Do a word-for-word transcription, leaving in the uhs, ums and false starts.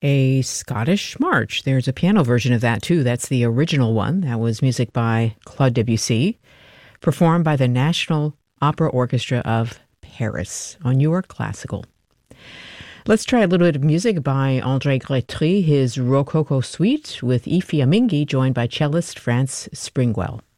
a Scottish march. There's a piano version of that, too. That's the original one. That was music by Claude Debussy, performed by the National Opera Orchestra of Paris on Your Classical. Let's try a little bit of music by André Grétry, his Rococo Suite with I Fiammingi, joined by cellist France Springwell.